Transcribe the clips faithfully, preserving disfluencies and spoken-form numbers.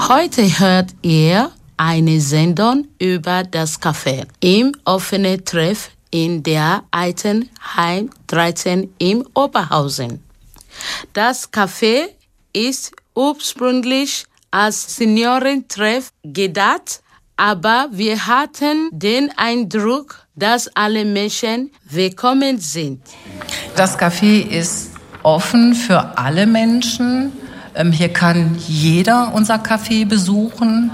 Heute hört ihr eine Sendung über das Café im offenen Treff in der Altenheim dreizehn in Oberhausen. Das Café ist ursprünglich als Seniorentreff gedacht, aber wir hatten den Eindruck, dass alle Menschen willkommen sind. Das Café ist offen für alle Menschen. Hier kann jeder unser Café besuchen.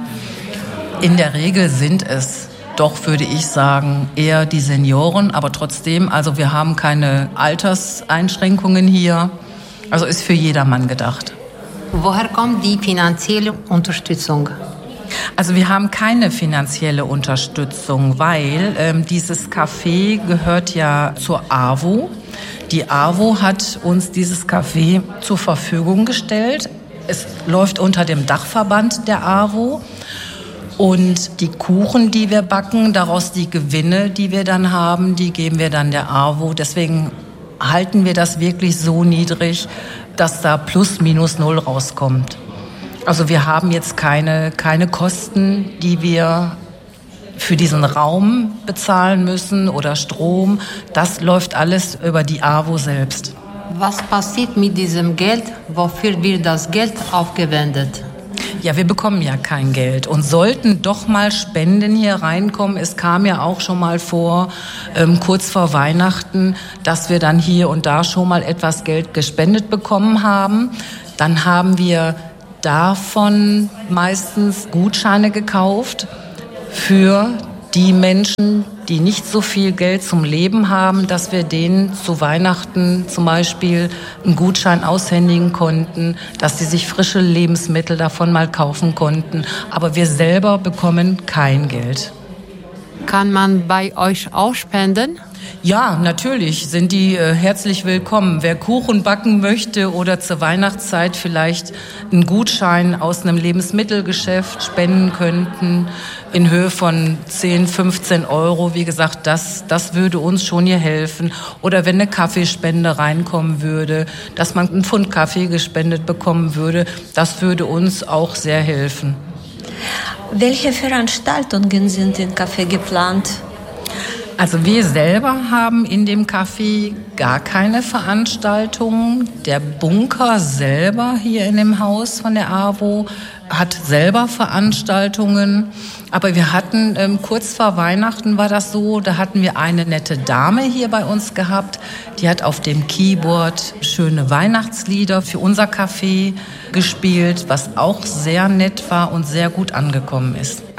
In der Regel sind es doch, würde ich sagen, eher die Senioren, aber trotzdem, also wir haben keine Alterseinschränkungen hier. Also ist für jedermann gedacht. Woher kommt die finanzielle Unterstützung? Also wir haben keine finanzielle Unterstützung, weil ähm, dieses Café gehört ja zur A W O. Die A W O hat uns dieses Café zur Verfügung gestellt. Es läuft unter dem Dachverband der A W O. Und die Kuchen, die wir backen, daraus die Gewinne, die wir dann haben, die geben wir dann der A W O. Deswegen halten wir das wirklich so niedrig, dass da plus minus null rauskommt. Also wir haben jetzt keine, keine Kosten, die wir für diesen Raum bezahlen müssen oder Strom. Das läuft alles über die A W O selbst. Was passiert mit diesem Geld? Wofür wird das Geld aufgewendet? Ja, wir bekommen ja kein Geld und sollten doch mal Spenden hier reinkommen. Es kam ja auch schon mal vor, ähm, kurz vor Weihnachten, dass wir dann hier und da schon mal etwas Geld gespendet bekommen haben. Dann haben wir davon meistens Gutscheine gekauft für die Menschen, die nicht so viel Geld zum Leben haben, dass wir denen zu Weihnachten zum Beispiel einen Gutschein aushändigen konnten, dass sie sich frische Lebensmittel davon mal kaufen konnten. Aber wir selber bekommen kein Geld. Kann man bei euch auch spenden? Ja, natürlich sind die äh, herzlich willkommen. Wer Kuchen backen möchte oder zur Weihnachtszeit vielleicht einen Gutschein aus einem Lebensmittelgeschäft spenden könnten in Höhe von zehn, fünfzehn Euro, wie gesagt, das, das würde uns schon hier helfen. Oder wenn eine Kaffeespende reinkommen würde, dass man einen Pfund Kaffee gespendet bekommen würde, das würde uns auch sehr helfen. Welche Veranstaltungen sind im Café geplant? Also wir selber haben in dem Café gar keine Veranstaltungen. Der Bunker selber hier in dem Haus von der A W O hat selber Veranstaltungen. Aber wir hatten, ähm, kurz vor Weihnachten war das so, da hatten wir eine nette Dame hier bei uns gehabt. Die hat auf dem Keyboard schöne Weihnachtslieder für unser Café gespielt, was auch sehr nett war und sehr gut angekommen ist.